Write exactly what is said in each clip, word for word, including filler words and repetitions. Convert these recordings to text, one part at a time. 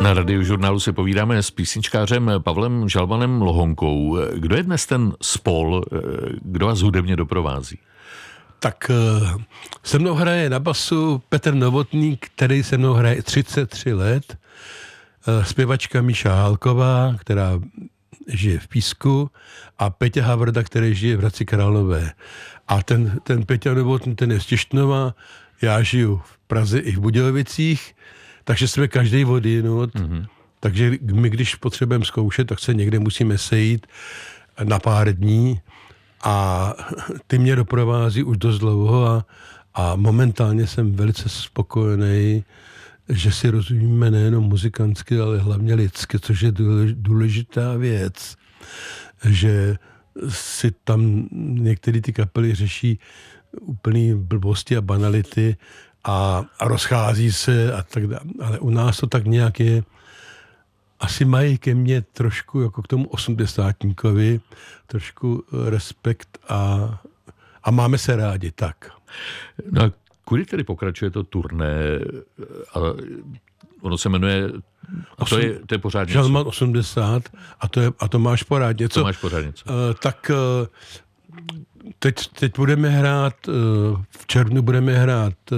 Na Radiožurnálu si povídáme s písničkářem Pavlem Žalmanem Lohonkou. Kdo je dnes ten spol, kdo vás hudebně doprovází? Tak se mnou hraje na basu Petr Novotný, který se mnou hraje třicet tři let. Zpěvačka Míša Hálková, která žije v Písku, a Peťa Havrda, který žije v Hradci Králové. A ten, ten Peťa Novotný, ten je z Těšnova, já žiju v Praze i v Budějovicích, takže jsme každý odjinut. Mm-hmm. Takže my, když potřebujeme zkoušet, tak se někde musíme sejít na pár dní a ty mě doprovází už dost dlouho a, a momentálně jsem velice spokojený, že si rozumíme nejenom muzikantsky, ale hlavně lidsky, což je důležitá věc, že si tam některé ty kapely řeší úplný blbosti a banality a, a rozchází se a tak dále. Ale u nás to tak nějak je. Asi mají ke mně trošku jako k tomu osmdesátníkovi trošku respekt a, a máme se rádi, tak. No a kudy tedy pokračuje to turné? A ono se jmenuje, a to je, to je pořád něco. Žalman osmdesát a to, je, a to máš pořád něco. To máš pořád něco. Uh, tak uh, teď, teď budeme hrát, uh, v červnu budeme hrát uh,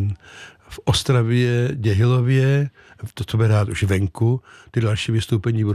v Ostravě, Děhilově, to, co bude hrát už venku, ty další vystoupení budou